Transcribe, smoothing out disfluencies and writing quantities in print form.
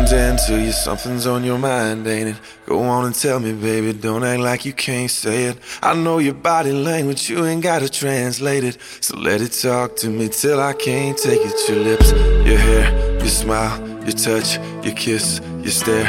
comes into you, something's on your mind, ain't it? Go on and tell me, baby, don't act like you can't say it. I know your body language, you ain't gotta translate it. So let it talk to me till I can't take it. Your lips, your hair, your smile, your touch, your kiss, your stare.